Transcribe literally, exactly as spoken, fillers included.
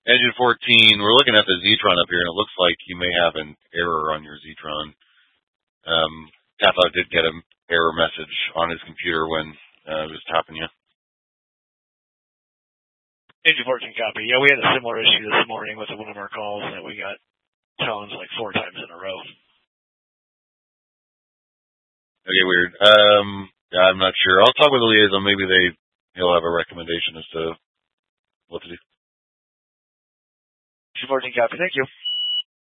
Engine fourteen, we're looking at the Zetron up here, and it looks like you may have an error on your Zetron. Um, Taflow did get an error message on his computer when uh, it was tapping you. Engine fourteen copy. Yeah, we had a similar issue this morning with one of our calls that we got tones like four times in a row. Okay, weird. Um, yeah, I'm not sure. I'll talk with the liaison. Maybe they he'll have a recommendation as to what to do. Engine fourteen copy. Thank you.